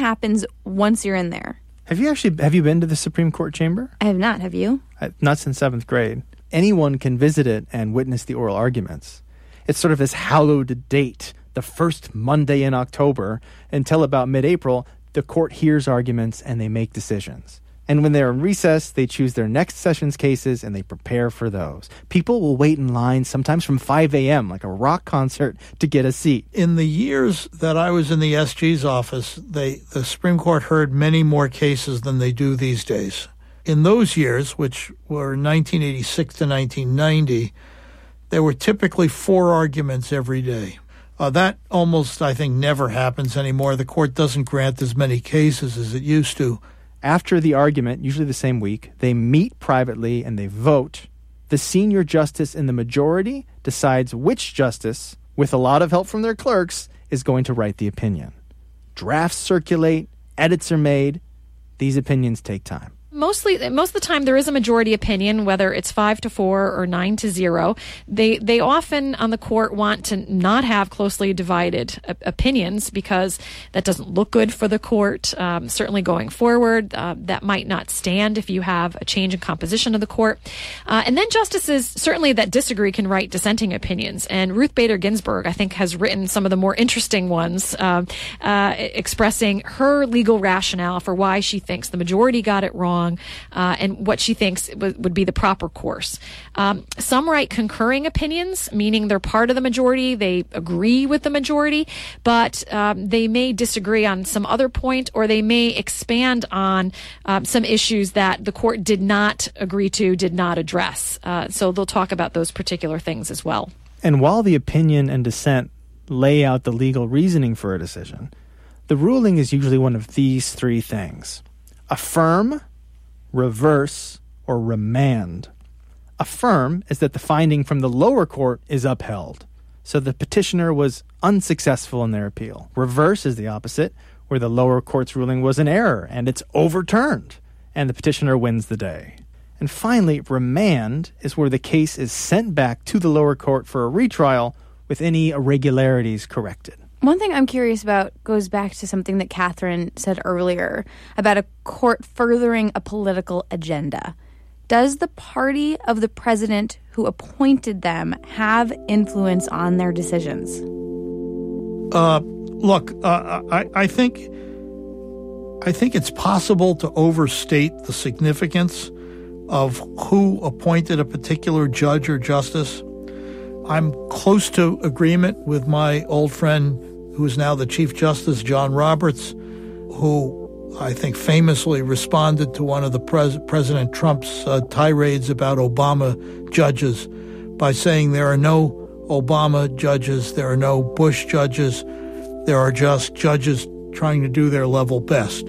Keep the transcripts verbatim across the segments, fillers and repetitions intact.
happens once you're in there. Have you actually have you been to the Supreme Court chamber? I have not. Have you? I, not since seventh grade. Anyone can visit it and witness the oral arguments. It's sort of this hallowed date, the first Monday in October, until about mid-April, the court hears arguments and they make decisions. And when they're in recess, they choose their next session's cases and they prepare for those. People will wait in line sometimes from five a.m., like a rock concert, to get a seat. In the years that I was in the S G's office, they, the Supreme Court heard many more cases than they do these days. In those years, which were nineteen eighty-six to nineteen ninety, there were typically four arguments every day. Uh, that almost, I think, never happens anymore. The court doesn't grant as many cases as it used to. After the argument, usually the same week, they meet privately and they vote. The senior justice in the majority decides which justice, with a lot of help from their clerks, is going to write the opinion. Drafts circulate, edits are made. These opinions take time. Mostly, most of the time, there is a majority opinion, whether it's five to four or nine to zero. They they often on the court want to not have closely divided uh, opinions because that doesn't look good for the court. Um, certainly, going forward, uh, that might not stand if you have a change in composition of the court. Uh, and then justices certainly that disagree can write dissenting opinions. And Ruth Bader Ginsburg, I think, has written some of the more interesting ones, uh, uh, expressing her legal rationale for why she thinks the majority got it wrong. Uh, and what she thinks w- would be the proper course. Um, some write concurring opinions, meaning they're part of the majority, they agree with the majority, but um, they may disagree on some other point, or they may expand on um, some issues that the court did not agree to, did not address. Uh, so they'll talk about those particular things as well. And while the opinion and dissent lay out the legal reasoning for a decision, the ruling is usually one of these three things: affirm, reverse, or remand. Affirm is that the finding from the lower court is upheld, so the petitioner was unsuccessful in their appeal. Reverse is the opposite, where the lower court's ruling was an error and it's overturned, and the petitioner wins the day. And finally, remand is where the case is sent back to the lower court for a retrial with any irregularities corrected. One thing I'm curious about goes back to something that Catherine said earlier about a court furthering a political agenda. Does the party of the president who appointed them have influence on their decisions? Uh, look, uh, I, I think I think it's possible to overstate the significance of who appointed a particular judge or justice. I'm close to agreement with my old friend, who is now the Chief Justice, John Roberts, who I think famously responded to one of the pres- President Trump's uh, tirades about Obama judges by saying there are no Obama judges, there are no Bush judges, there are just judges trying to do their level best.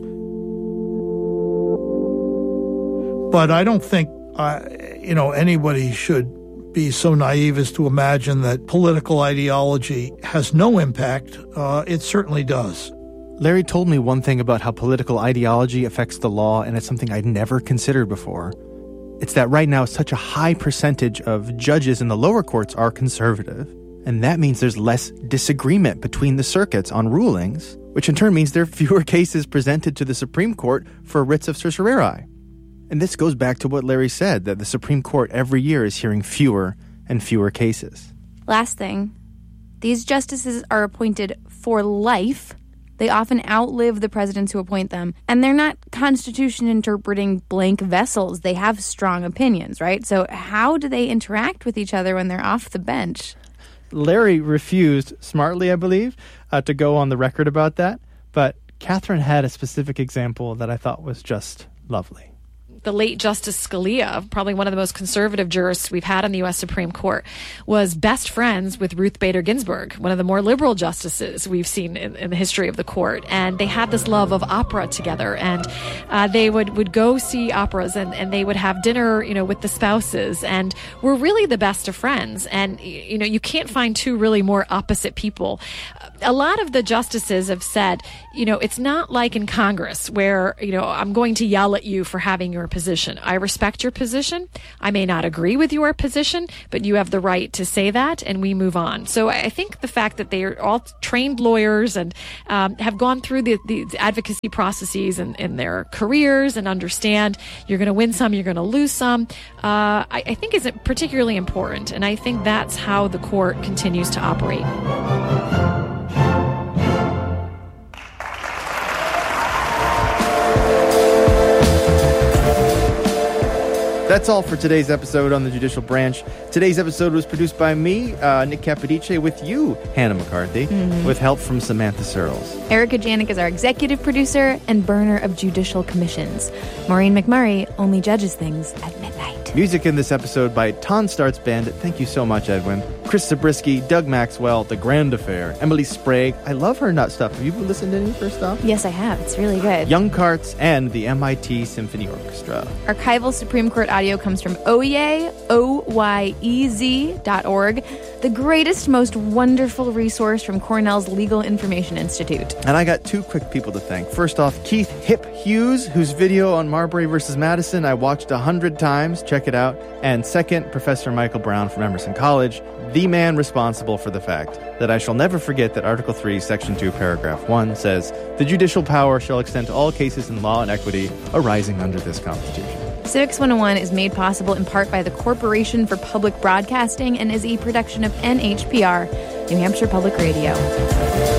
But I don't think, uh, you know, anybody should be so naive as to imagine that political ideology has no impact. Uh, it certainly does. Larry told me one thing about how political ideology affects the law, and it's something I'd never considered before. It's that right now such a high percentage of judges in the lower courts are conservative, and that means there's less disagreement between the circuits on rulings, which in turn means there are fewer cases presented to the Supreme Court for writs of certiorari. And this goes back to what Larry said, that the Supreme Court every year is hearing fewer and fewer cases. Last thing, these justices are appointed for life. They often outlive the presidents who appoint them, and they're not Constitution interpreting blank vessels. They have strong opinions, right? So how do they interact with each other when they're off the bench? Larry refused, smartly I believe, uh, to go on the record about that, but Catherine had a specific example that I thought was just lovely. The late Justice Scalia, probably one of the most conservative jurists we've had in the U S Supreme Court, was best friends with Ruth Bader Ginsburg, one of the more liberal justices we've seen in, in the history of the court. And they had this love of opera together. And uh, they would, would go see operas and, and they would have dinner, you know, with the spouses, and were really the best of friends. And, you know, you can't find two really more opposite people. A lot of the justices have said, you know, it's not like in Congress where, you know, I'm going to yell at you for having your position. I respect your position. I may not agree with your position, but you have the right to say that, and we move on. So I think the fact that they are all trained lawyers and um, have gone through the, the advocacy processes in, in their careers and understand you're going to win some, you're going to lose some, uh, I, I think is particularly important. And I think that's how the court continues to operate. That's all for today's episode on the Judicial Branch. Today's episode was produced by me, uh, Nick Capodice, with you, Hannah McCarthy, mm-hmm. with help from Samantha Searles. Erica Janik is our executive producer and burner of judicial commissions. Maureen McMurray only judges things at midnight. Music in this episode by Ton Starts Bandit. Thank you so much, Edwin. Chris Zabriskie, Doug Maxwell, The Grand Affair, Emily Sprague. I love her nut stuff. Have you listened to any of her stuff? Yes, I have. It's really good. Young Carts and the M I T Symphony Orchestra. Archival Supreme Court audio comes from Oyez, O Y E Z dot org, the greatest, most wonderful resource from Cornell's Legal Information Institute. And I got two quick people to thank. First off, Keith Hip Hughes, whose video on Marbury versus Madison I watched a hundred times. Check it out. And second, Professor Michael Brown from Emerson College, the man responsible for the fact that I shall never forget that Article three, Section two, Paragraph one says, the judicial power shall extend to all cases in law and equity arising under this Constitution. Civics one oh one is made possible in part by the Corporation for Public Broadcasting and is a production of N H P R, New Hampshire Public Radio.